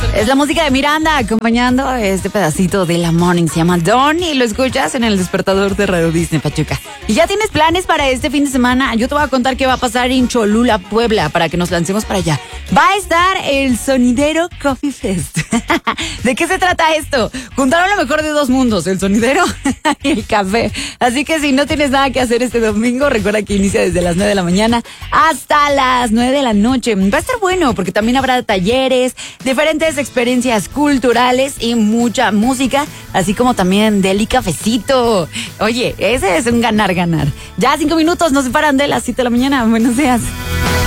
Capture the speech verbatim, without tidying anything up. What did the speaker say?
Es la música de Miranda acompañando este pedacito de la morning. Se llama Dawn y lo escuchas en el despertador de Radio Disney Pachuca. ¿Y ya tienes planes para este fin de semana? Yo te voy a contar qué va a pasar en Cholula, Puebla, para que nos lancemos para allá. Va a estar el Sonidero Coffee Fest. ¿De qué se trata esto? Juntaron lo mejor de dos mundos, el sonidero y el café. Así que si no tienes nada que hacer este domingo, recuerda que inicia desde las nueve de la mañana hasta las nueve de la noche. Va a estar bueno porque también habrá talleres, diferentes experiencias culturales y mucha música, así como también deli cafecito. Oye, ese es un ganar-ganar. Ya cinco minutos nos separan de las siete de la mañana. Buenos días.